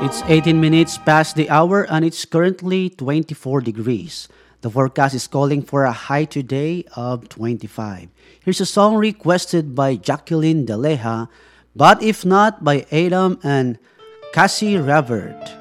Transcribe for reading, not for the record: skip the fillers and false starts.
It's 18 minutes past the hour and it's currently 24 degrees. The forecast is calling for a high today of 25. Here's a song requested by Jacqueline Deleja, but if not by Adam and Cassie Revert.